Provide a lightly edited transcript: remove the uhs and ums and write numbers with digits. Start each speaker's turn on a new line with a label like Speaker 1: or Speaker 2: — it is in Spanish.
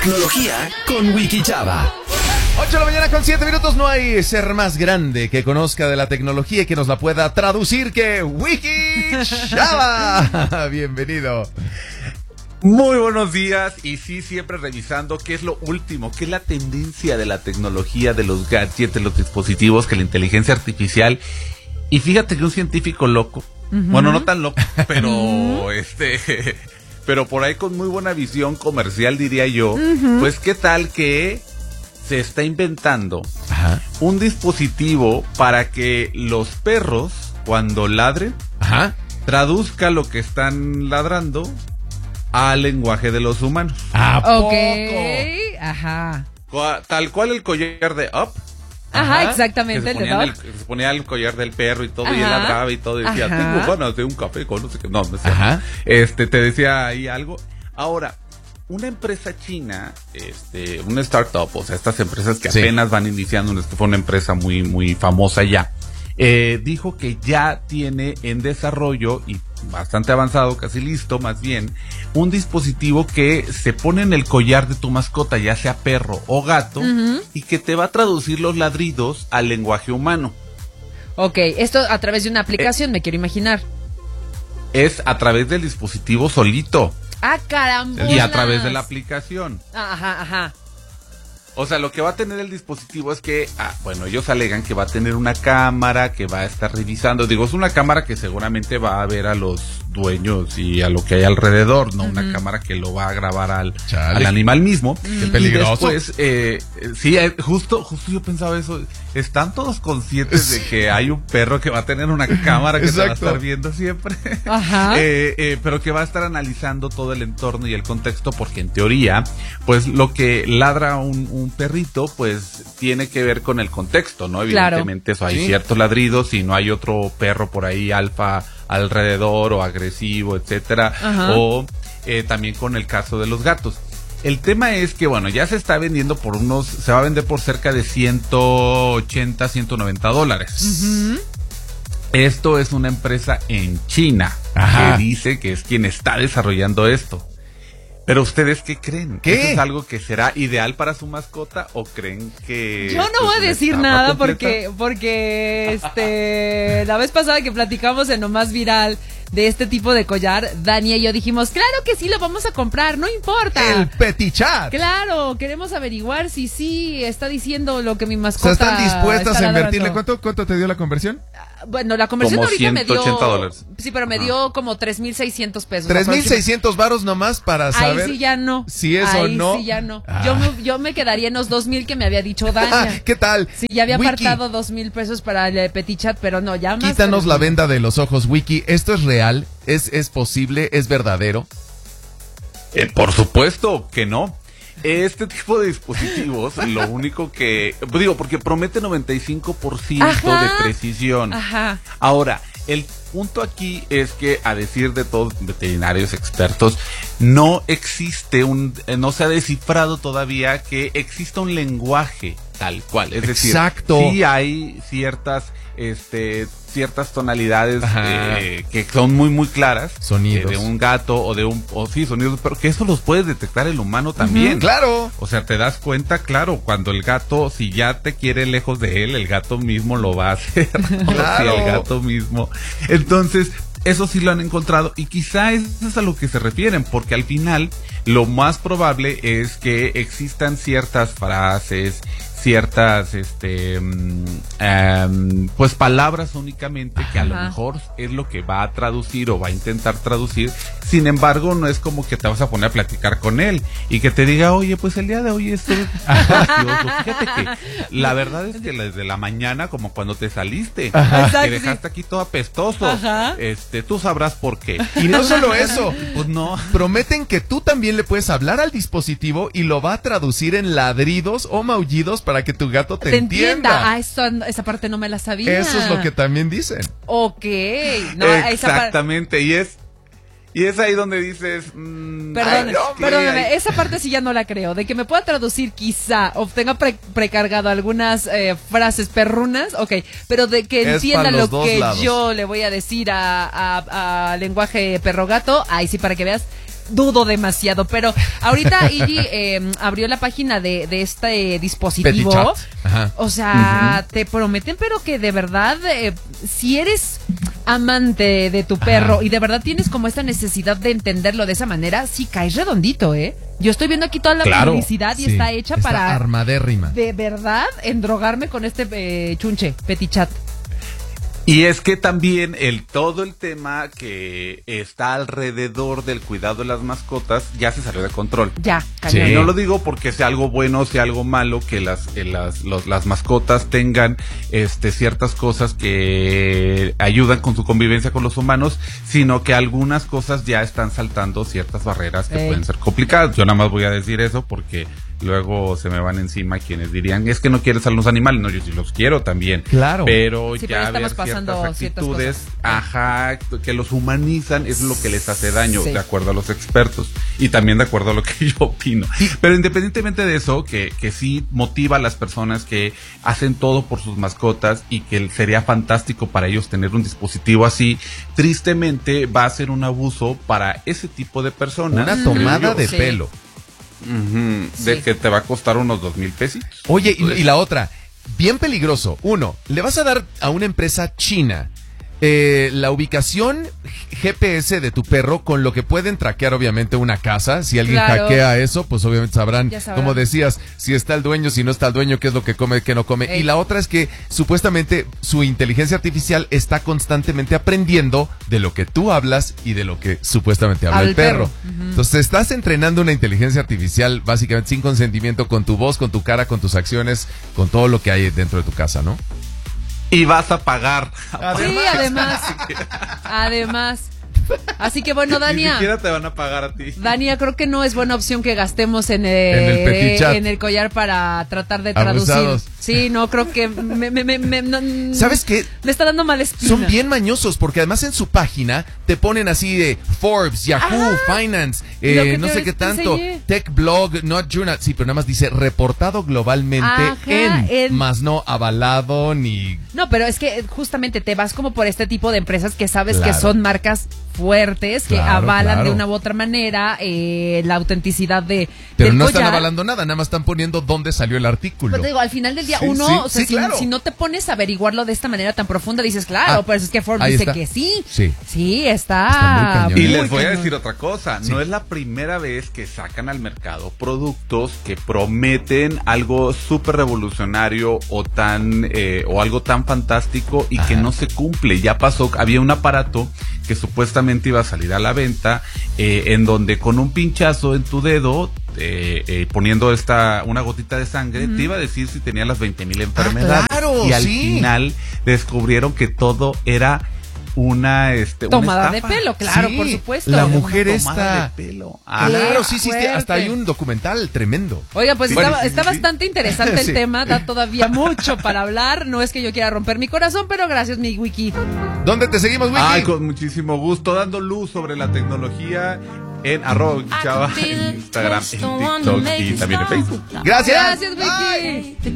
Speaker 1: Tecnología con Wiki Chava.
Speaker 2: 8 de la mañana con 7 minutos. No hay ser más grande que conozca de la tecnología y que nos la pueda traducir que Wiki Chava. Bienvenido.
Speaker 3: Muy buenos días, y sí, siempre revisando qué es lo último, qué es la tendencia de la tecnología, de los gadgets, de los dispositivos, que la inteligencia artificial. Y fíjate que un científico loco, bueno, no tan loco, pero pero por ahí con muy buena visión comercial, diría yo, pues qué tal que se está inventando un dispositivo para que los perros, cuando ladren, traduzca lo que están ladrando al lenguaje de los humanos.
Speaker 2: ¿A poco?
Speaker 4: Ajá.
Speaker 3: Tal cual el collar de Up.
Speaker 4: Ajá, exactamente,
Speaker 3: el de Up. Se ponía el collar del perro y todo, y él ladraba y todo, y decía, tengo ganas de un café con no sé qué. No sé. Te decía ahí algo. Ahora, una empresa china, una startup, o sea, estas empresas que apenas van iniciando, que fue una empresa muy, muy famosa ya, dijo que ya tiene en desarrollo y bastante avanzado, casi listo más bien, un dispositivo que se pone en el collar de tu mascota, ya sea perro o gato, y que te va a traducir los ladridos al lenguaje humano.
Speaker 4: Ok, esto a través de una aplicación, me quiero imaginar.
Speaker 3: Es a través del dispositivo solito.
Speaker 4: ¡Ah, caramba!
Speaker 3: Y a través de la aplicación.
Speaker 4: Ajá.
Speaker 3: O sea, lo que va a tener el dispositivo es que, ellos alegan que va a tener una cámara que va a estar revisando. Digo, es una cámara que seguramente va a ver a los dueños y a lo que hay alrededor, no una cámara que lo va a grabar al animal mismo.
Speaker 2: Qué peligroso.
Speaker 3: Y después, justo yo pensaba eso. ¿Están todos conscientes de que hay un perro que va a tener una cámara que te va a estar viendo siempre? Pero que va a estar analizando todo el entorno y el contexto, porque en teoría, pues lo que ladra un perrito, pues tiene que ver con el contexto, ¿no? Evidentemente, eso hay ciertos ladridos y no hay otro perro por ahí alfa alrededor o agresivo, etcétera, o también con el caso de los gatos. El tema es que, ya se está vendiendo se va a vender por cerca de $180, $190. Esto es una empresa en China que dice que es quien está desarrollando esto. Pero ¿ustedes qué creen?
Speaker 2: ¿Qué?
Speaker 3: ¿Eso es algo que será ideal para su mascota o creen que...
Speaker 4: Yo no voy a decir nada porque la vez pasada que platicamos en Lo Más Viral de este tipo de collar, Dani y yo dijimos, claro que sí, lo vamos a comprar, no importa.
Speaker 2: El Petichat.
Speaker 4: Claro, queremos averiguar si sí está diciendo lo que mi mascota.
Speaker 2: O sea, están dispuestas a invertirle.
Speaker 4: Ladrando.
Speaker 2: ¿Cuánto te dio la conversión?
Speaker 4: Bueno, la conversión
Speaker 3: como
Speaker 4: ahorita me dio
Speaker 3: $180.
Speaker 4: Sí, pero me dio como 3,600 pesos.
Speaker 2: 3,600 varos nomás para saber.
Speaker 4: Ahí sí ya no.
Speaker 2: Si es o no.
Speaker 4: Ahí sí ya no. Yo me quedaría en los 2,000 que me había dicho Dani.
Speaker 2: ¿Qué tal?
Speaker 4: Sí, ya había
Speaker 2: Wiki,
Speaker 4: apartado 2,000 pesos para el Petichat, pero no, ya más.
Speaker 2: Quítanos la venda de los ojos, Wiki. ¿Esto es real? ¿Es posible? ¿Es verdadero?
Speaker 3: Por supuesto que no. Este tipo de dispositivos, lo único que... porque promete 95% de precisión. Ahora, el punto aquí es que, a decir de todos los veterinarios expertos, no se ha descifrado todavía que exista un lenguaje tal cual. Es decir, sí hay ciertas tonalidades que son muy muy claras,
Speaker 2: sonidos
Speaker 3: de un gato sonidos, pero que eso los puede detectar el humano también.
Speaker 2: Claro.
Speaker 3: O sea, te das cuenta, claro, cuando el gato, si ya te quiere lejos de él, el gato mismo lo va a hacer.
Speaker 2: Claro.
Speaker 3: O si el gato mismo. Entonces, eso sí lo han encontrado, y quizá eso es a lo que se refieren, porque al final lo más probable es que existan ciertas frases, ciertas pues palabras únicamente que a lo mejor es lo que va a traducir o va a intentar traducir. Sin embargo, no es como que te vas a poner a platicar con él y que te diga, oye, pues el día de hoy estoy gracioso. Fíjate que la verdad es que desde la mañana, como cuando te saliste, te dejaste aquí todo apestoso, tú sabrás por qué.
Speaker 2: Y no solo eso,
Speaker 3: pues no.
Speaker 2: Prometen que tú también le puedes hablar al dispositivo y lo va a traducir en ladridos o maullidos para que tu gato te entienda.
Speaker 4: Esa parte no me la sabía.
Speaker 2: Eso es lo que también dicen.
Speaker 4: Ok. No,
Speaker 3: exactamente, y es ahí donde dices...
Speaker 4: Perdóname, esa parte sí ya no la creo. De que me pueda traducir quizá, o tenga precargado algunas frases perrunas, ok. Pero de que entienda lo que yo le voy a decir a lenguaje perro-gato, ahí sí, para que veas, dudo demasiado, pero ahorita Iggy abrió la página de este dispositivo. O sea, te prometen, pero que de verdad, si eres amante de tu perro y de verdad tienes como esta necesidad de entenderlo de esa manera, sí caes redondito, ¿eh? Yo estoy viendo aquí toda la publicidad y está hecha para
Speaker 2: armadérrima.
Speaker 4: De verdad endrogarme con este chunche, Petichat.
Speaker 3: Y es que también todo el tema que está alrededor del cuidado de las mascotas ya se salió de control.
Speaker 4: Ya, cañón.
Speaker 3: Sí. No lo digo porque sea algo bueno o sea algo malo que las mascotas tengan ciertas cosas que ayudan con su convivencia con los humanos, sino que algunas cosas ya están saltando ciertas barreras que pueden ser complicadas. Yo nada más voy a decir eso porque luego se me van encima quienes dirían, es que no quieres a los animales. No, yo sí los quiero también.
Speaker 2: Claro.
Speaker 3: Pero
Speaker 4: sí,
Speaker 3: ya
Speaker 4: pero
Speaker 3: ver ciertas actitudes, que los humanizan es lo que les hace daño, de acuerdo a los expertos. Y también de acuerdo a lo que yo opino. Pero independientemente de eso, que sí motiva a las personas que hacen todo por sus mascotas y que sería fantástico para ellos tener un dispositivo así, tristemente va a ser un abuso para ese tipo de personas.
Speaker 2: Una tomada de pelo.
Speaker 3: De que te va a costar unos 2,000 pesitos.
Speaker 2: Oye, y la otra, bien peligroso. Uno, le vas a dar a una empresa china la ubicación GPS de tu perro, con lo que pueden traquear obviamente una casa. Si alguien hackea eso, pues obviamente sabrán, como decías, si está el dueño, si no está el dueño, qué es lo que come, qué no come. Y la otra es que supuestamente su inteligencia artificial está constantemente aprendiendo de lo que tú hablas y de lo que supuestamente habla el perro. Entonces estás entrenando una inteligencia artificial básicamente sin consentimiento, con tu voz, con tu cara, con tus acciones, con todo lo que hay dentro de tu casa, ¿no?
Speaker 3: Y vas a pagar.
Speaker 4: Sí, además. Así que bueno, Dania.
Speaker 3: Ni siquiera te van a pagar a ti.
Speaker 4: Dania, creo que no es buena opción que gastemos en el collar para tratar de traducir.
Speaker 2: Abusados.
Speaker 4: Sí, no, creo que
Speaker 2: ¿sabes qué?
Speaker 4: Me está dando mala espina.
Speaker 2: Son bien mañosos porque además en su página te ponen así de Forbes, Yahoo, Finance, no sé qué tanto, Tech Blog, Not Journal. Sí, pero nada más dice reportado globalmente más no avalado ni...
Speaker 4: No, pero es que justamente te vas como por este tipo de empresas que sabes que son marcas fuertes, que avalan de una u otra manera la autenticidad de
Speaker 2: pero no están avalando nada, nada más están poniendo dónde salió el artículo.
Speaker 4: Pero te digo, al final del día si no te pones a averiguarlo de esta manera tan profunda, dices, pues es que Forbes dice que sí. Sí, está
Speaker 3: y les voy a decir otra cosa, no es la primera vez que sacan al mercado productos que prometen algo súper revolucionario o algo tan fantástico y que no se cumple. Ya pasó, había un aparato que supuestamente iba a salir a la venta, en donde con un pinchazo en tu dedo, poniendo una gotita de sangre, te iba a decir si tenía las 20,000 enfermedades. Y al final descubrieron que todo era una
Speaker 4: tomada de pelo, por supuesto.
Speaker 2: La mujer está
Speaker 3: de pelo.
Speaker 2: Claro, sí, hasta hay un documental tremendo.
Speaker 4: Oiga, pues está bastante interesante el tema, da todavía mucho para hablar. No es que yo quiera romper mi corazón, pero gracias, mi Wiki.
Speaker 2: ¿Dónde te seguimos, Wiki?
Speaker 3: Con muchísimo gusto, dando luz sobre la tecnología en @Chava, en Instagram, en TikTok y también en Facebook.
Speaker 2: Gracias.
Speaker 4: Gracias, Wiki.